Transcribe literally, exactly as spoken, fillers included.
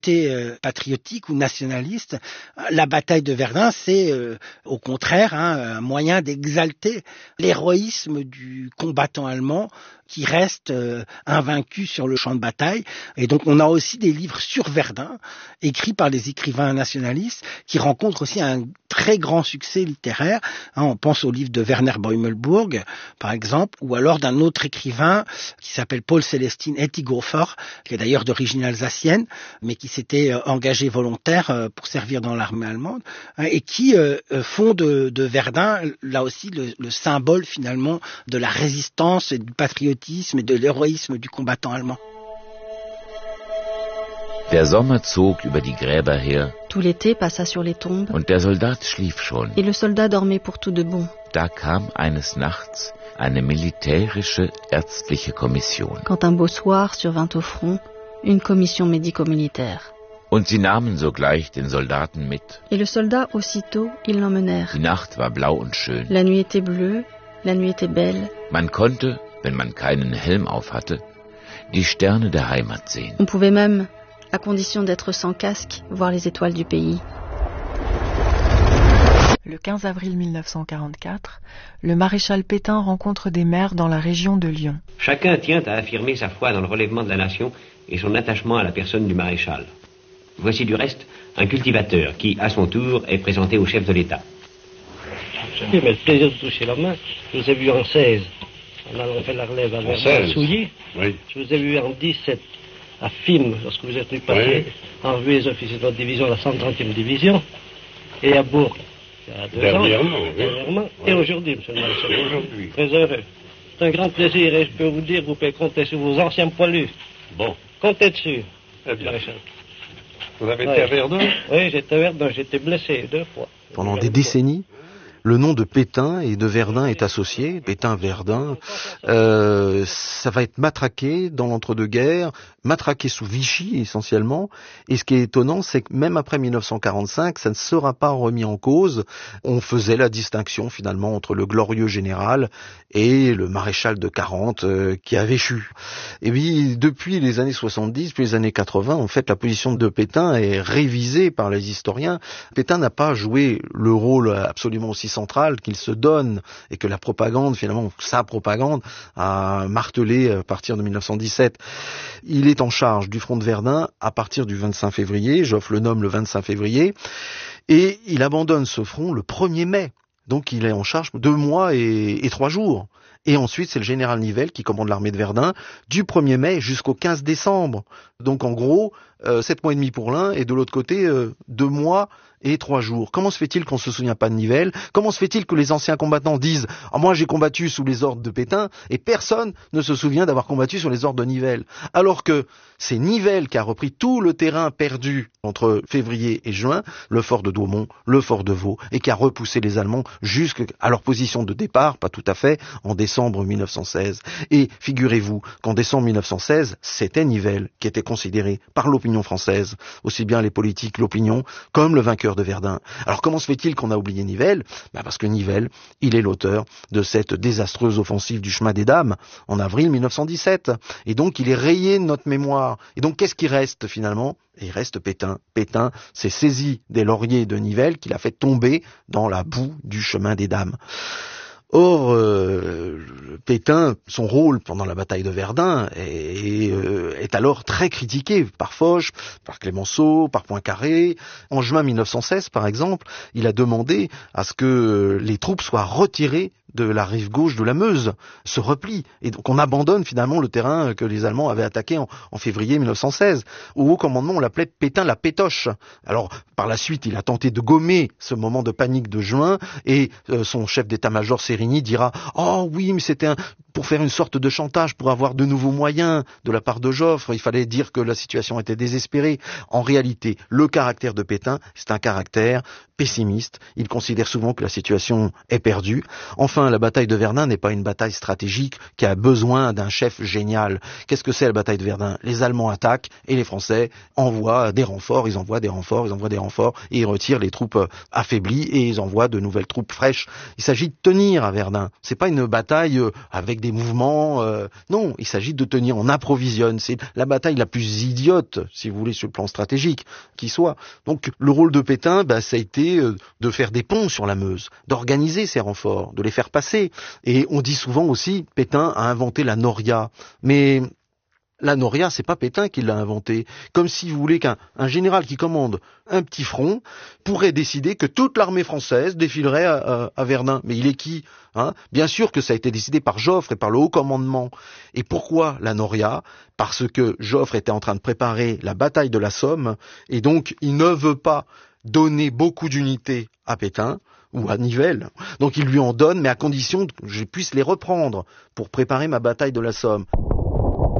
côté euh, patriotique ou nationaliste, la bataille de Verdun, c'est euh, au contraire hein, un moyen d'exalter l'héroïsme du combattant allemand qui reste euh, invaincu sur le champ de bataille. Et donc on a aussi des livres sur Verdun, écrits par des écrivains nationalistes, qui rencontrent aussi un très grand succès littéraire. Hein, on pense au livre de Werner Beumelburg, par exemple, ou alors d'un autre écrivain qui s'appelle Paul Célestin Ettighofer, qui est d'ailleurs d'origine alsacienne, mais qui s'était euh, engagé volontaire euh, pour servir dans l'armée allemande, hein, et qui euh, font de, de Verdun, là aussi, le, le symbole finalement de la résistance et du patriotisme et de l'héroïsme du combattant allemand. Der Sommer zog über die Gräber her. Tout l'été passa sur les tombes. Und der Soldat schlief schon. Et le soldat dormait pour tout de bon. Da kam eines Nachts eine militärische ärztliche Kommission. Quand un beau soir survint au front une commission médico-militaire. Und sie nahmen sogleich den Soldaten mit. Et le soldat aussitôt, ils l'emmenèrent. Die Nacht war blau und schön. La nuit était bleue, la nuit était belle. Man konnte, wenn man keinen Helm auf hatte, die Sterne der Heimat sehen. On pouvait même, à condition d'être sans casque, voir les étoiles du pays. Le quinze avril mille neuf cent quarante-quatre, le maréchal Pétain rencontre des maires dans la région de Lyon. Chacun tient à affirmer sa foi dans le relèvement de la nation et son attachement à la personne du maréchal. Voici du reste un cultivateur qui, à son tour, est présenté au chef de l'État. Oui, mais le plaisir de toucher la main, je vous ai vu en seize, on a fait la relève à Verdun-Souilly. Oui. Je vous ai vu en dix-sept à Fismes, lorsque vous êtes venu passer oui. en revue les officiers de votre division, la cent trentième division, et à Bourg, il y a deux dernièrement, ans, oui. dernièrement, oui. et aujourd'hui, monsieur le maréchal. Aujourd'hui. Très heureux. C'est un grand plaisir, et je peux vous dire, vous pouvez compter sur vos anciens poilus. Bon. Comptez dessus, eh bien. maréchal. Vous avez ouais. été à Verdun? Oui, j'étais à Verdun, j'étais blessé deux fois. Pendant des décennies, le nom de Pétain et de Verdun est associé. Pétain-Verdun, euh, ça va être matraqué dans l'entre-deux-guerres, matraqué sous Vichy essentiellement. Et ce qui est étonnant, c'est que même après mille neuf cent quarante-cinq, ça ne sera pas remis en cause. On faisait la distinction finalement entre le glorieux général et le maréchal de quarante euh, qui avait échu. Et puis depuis les années soixante-dix, puis les années quatre-vingts, en fait, la position de Pétain est révisée par les historiens. Pétain n'a pas joué le rôle absolument aussi central qu'il se donne et que la propagande, finalement, sa propagande a martelé à partir de mille neuf cent dix-sept. Il est en charge du front de Verdun à partir du vingt-cinq février, Joffre le nomme le vingt-cinq février, et il abandonne ce front le premier mai. Donc il est en charge deux mois et, et trois jours. Et ensuite, c'est le général Nivelle qui commande l'armée de Verdun du premier mai jusqu'au quinze décembre. Donc en gros, euh, sept mois et demi pour l'un et de l'autre côté, euh, deux mois et trois jours. Comment se fait-il qu'on se souvient pas de Nivelle? Comment se fait-il que les anciens combattants disent « Ah, moi j'ai combattu sous les ordres de Pétain » et personne ne se souvient d'avoir combattu sous les ordres de Nivelle? Alors que c'est Nivelle qui a repris tout le terrain perdu entre février et juin, le fort de Douaumont, le fort de Vaux, et qui a repoussé les Allemands jusqu'à leur position de départ, pas tout à fait, en décembre mille neuf cent seize. Et figurez-vous qu'en décembre mille neuf cent seize, c'était Nivelle qui était considéré par l'opinion française, aussi bien les politiques, l'opinion, comme le vainqueur de Verdun. Alors comment se fait-il qu'on a oublié Nivelle? Ben parce que Nivelle, il est l'auteur de cette désastreuse offensive du chemin des Dames en avril mille neuf cent dix-sept. Et donc il est rayé de notre mémoire. Et donc qu'est-ce qui reste finalement? Et il reste Pétain. Pétain s'est saisi des lauriers de Nivelle qu'il a fait tomber dans la boue du chemin des Dames. Or, euh, Pétain, son rôle pendant la bataille de Verdun est, est, euh, est alors très critiqué par Foch, par Clémenceau, par Poincaré. En juin mille neuf cent seize, par exemple, il a demandé à ce que les troupes soient retirées de la rive gauche de la Meuse, se replie, et donc on abandonne finalement le terrain que les Allemands avaient attaqué en, en février mille neuf cent seize. Au haut commandement, on l'appelait Pétain la pétoche. Alors, par la suite, il a tenté de gommer ce moment de panique de juin, et euh, son chef d'état-major Sérigny dira « Oh oui, mais c'était un... pour faire une sorte de chantage, pour avoir de nouveaux moyens de la part de Joffre, il fallait dire que la situation était désespérée. » En réalité, le caractère de Pétain, c'est un caractère pessimiste. Il considère souvent que la situation est perdue. Enfin, la bataille de Verdun n'est pas une bataille stratégique qui a besoin d'un chef génial. Qu'est-ce que c'est la bataille de Verdun? Les Allemands attaquent et les Français envoient des renforts, ils envoient des renforts, ils envoient des renforts et ils retirent les troupes affaiblies et ils envoient de nouvelles troupes fraîches. Il s'agit de tenir à Verdun. C'est pas une bataille avec des mouvements. Euh, non, il s'agit de tenir. On approvisionne. C'est la bataille la plus idiote, si vous voulez, sur le plan stratégique, qui soit. Donc, le rôle de Pétain, bah, ça a été de faire des ponts sur la Meuse, d'organiser ces renforts, de les faire passer. Et on dit souvent aussi, Pétain a inventé la Noria. Mais la Noria, c'est pas Pétain qui l'a inventé. Comme si vous voulez qu'un un général qui commande un petit front pourrait décider que toute l'armée française défilerait à, à, à Verdun. Mais il est qui, hein? Bien sûr que ça a été décidé par Joffre et par le haut commandement. Et pourquoi la Noria? Parce que Joffre était en train de préparer la bataille de la Somme, et donc il ne veut pas donner beaucoup d'unités à Pétain ou à Nivelle. Donc il lui en donne, mais à condition que je puisse les reprendre pour préparer ma bataille de la Somme.